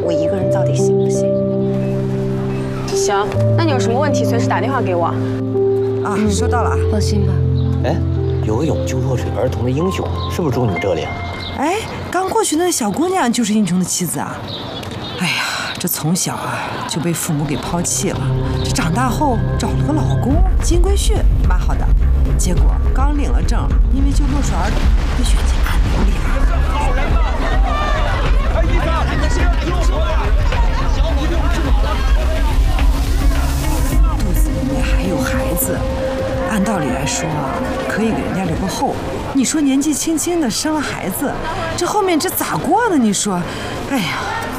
我一个人到底行不行？ 行，那你有什么问题随时打电话给我。 啊，收到了啊， 放心吧。 哎，有个勇救弱水儿童的英雄，是不是住你们这里？ 哎，刚过去那个小姑娘就是英雄的妻子啊。哎呀，这从小啊就被父母给抛弃了，这长大后找了个老公，金龟婿，蛮好的。结果刚领了证，因为救落水儿童被选进暗流里了。肚子里面还有孩子，按道理来说啊，可以给人家留个后。你说年纪轻轻的生了孩子，这后面这咋过呢？你说，哎呀，